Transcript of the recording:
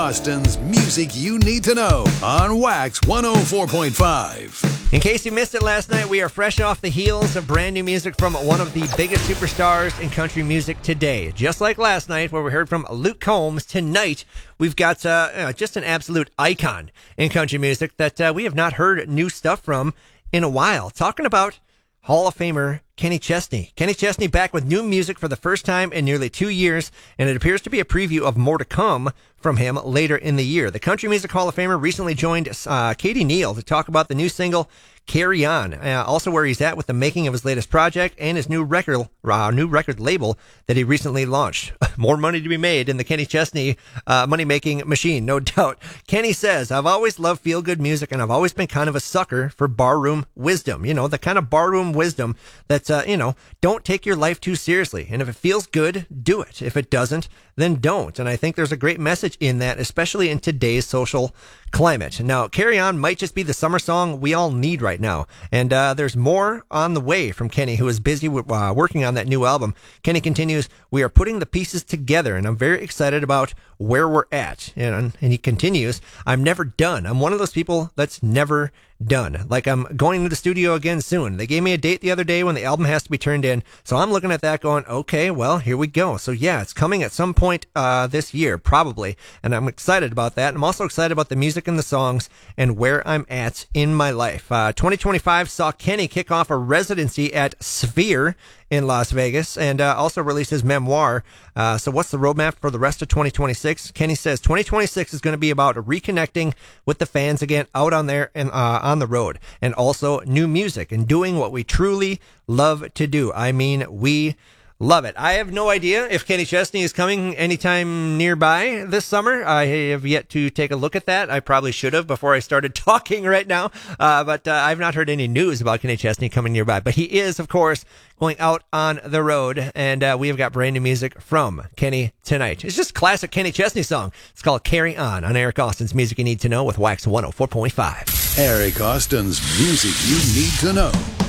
Austin's Music You Need to Know on Wax 104.5. In case you missed it last night, we are fresh off the heels of brand new music from one of the biggest superstars in country music today. Just like last night where we heard from Luke Combs, tonight we've got just an absolute icon in country music that we have not heard new stuff from in a while. Talking about Hall of Famer Kenny Chesney. Kenny Chesney back with new music for the first time in nearly 2 years, and it appears to be a preview of more to come from him later in the year. The Country Music Hall of Famer recently joined Katie Neal to talk about the new single, Carry On, also where he's at with the making of his latest project and his new record label that he recently launched. More money to be made in the Kenny Chesney money-making machine, no doubt. Kenny says, I've always loved feel-good music, and I've always been kind of a sucker for barroom wisdom. You know, the kind of barroom wisdom that's, don't take your life too seriously. And if it feels good, do it. If it doesn't, then don't. And I think there's a great message in that, especially in today's social climate. Now, Carry On might just be the summer song we all need right now. And there's more on the way from Kenny, who is busy working on that new album. Kenny continues, we are putting the pieces together, and I'm very excited about where we're at. And he continues, I'm never done. I'm one of those people that's never done. Like, I'm going to the studio again soon. They gave me a date the other day when the album has to be turned in. So I'm looking at that going, okay, well, here we go. So yeah, it's coming at some point this year, probably. And I'm excited about that. I'm also excited about the music and the songs and where I'm at in my life. 2025 saw Kenny kick off a residency at Sphere in Las Vegas and also release his memoir. So what's the roadmap for the rest of 2026? Kenny says 2026 is going to be about reconnecting with the fans again out on there and on the road, and also new music and doing what we truly love to do. I mean, we love it. I have no idea if Kenny Chesney is coming anytime nearby this summer. I have yet to take a look at that. I probably should have before I started talking right now. But I've not heard any news about Kenny Chesney coming nearby. But he is, of course, going out on the road. And we have got brand new music from Kenny tonight. It's just a classic Kenny Chesney song. It's called Carry On Eric Austin's Music You Need to Know with Wax 104.5. Eric Austin's Music You Need to Know.